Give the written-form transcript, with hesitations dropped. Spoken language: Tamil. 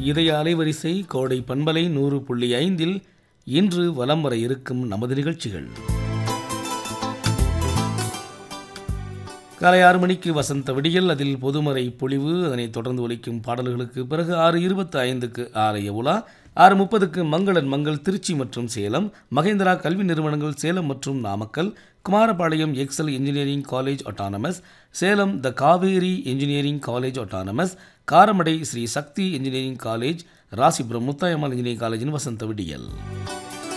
இதய அலைவரிசை கோடை பண்பலை 100.5 இன்று வலம் வர இருக்கும் நமது நிகழ்ச்சிகள். காலை 6 மணிக்கு வசந்த விடியல், அதில் பொதுமறை பொழிவு, அதனைத் தொடர்ந்து ஒலிக்கும் பாடல்களுக்கு பிறகு 6:25க்கு ஆலய உலா, 6:30க்கு மங்களன் மங்கள் திருச்சி மற்றும் சேலம், மகேந்திரா கல்வி நிறுவனங்கள் சேலம் மற்றும் Namakkal, Kumarapalayam XL engineering college autonomous, Salem த Kaveri engineering college autonomous, Karamadai Sri சக்தி engineering college, Rasipuram Muthayammal engineering காலேஜின் வசந்த விடியல்.